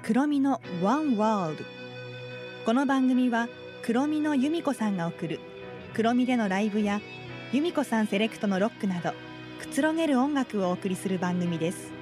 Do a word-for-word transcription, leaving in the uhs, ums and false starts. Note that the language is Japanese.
黒見の One World。 この番組は黒見の由美子さんが送る黒見でのライブや由美子さんセレクトのロックなどくつろげる音楽をお送りする番組です。